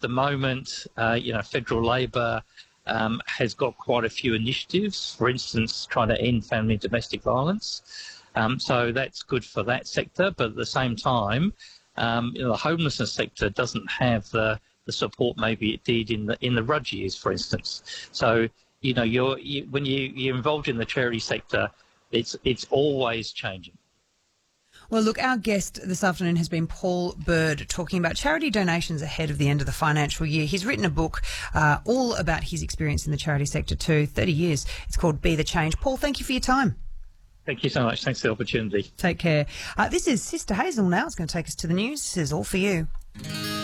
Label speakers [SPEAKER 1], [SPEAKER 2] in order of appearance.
[SPEAKER 1] the moment, federal Labor has got quite a few initiatives, for instance, trying to end family and domestic violence. So that's good for that sector. But at the same time, the homelessness sector doesn't have the support maybe it did in the Rudd years, for instance. So, when you're involved in the charity sector, it's always changing.
[SPEAKER 2] Well, look, our guest this afternoon has been Paul Bird, talking about charity donations ahead of the end of the financial year. He's written a book all about his experience in the charity sector too, 30 years. It's called Be the Change. Paul, thank you for your time.
[SPEAKER 1] Thank you so much. Thanks for the opportunity.
[SPEAKER 2] Take care. This is Sister Hazel now. It's going to take us to the news. This is All For You.